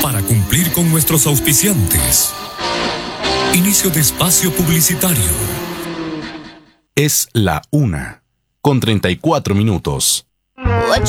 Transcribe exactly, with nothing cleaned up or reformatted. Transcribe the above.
para cumplir con nuestros auspiciantes. Inicio de espacio publicitario. Es la una, con treinta y cuatro minutos.